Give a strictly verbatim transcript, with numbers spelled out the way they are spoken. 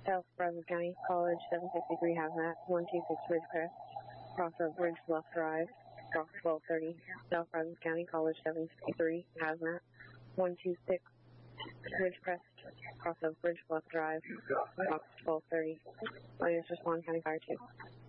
South Brazos County College, seven sixty-three Hazmat, one two six Ridgecrest, cross of Ridge Bluff Drive, box twelve thirty, South Brazos County College, seven sixty-three Hazmat, one two six Ridgecrest, cross of Ridge Bluff Drive, box twelve thirty. Audience respond, County Fire two.